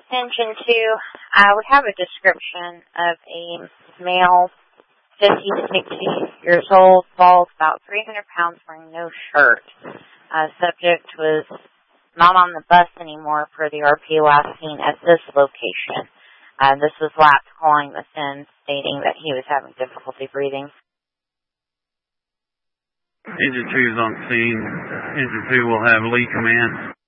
Engine 2, we have a description of a male, 50 to 60 years old, bald, about 300 pounds, wearing no shirt. Subject was not on the bus anymore per the RP last seen at this location. This was Laps calling this in, stating that he was having difficulty breathing. Engine 2 is on scene. Engine 2 will have lead command.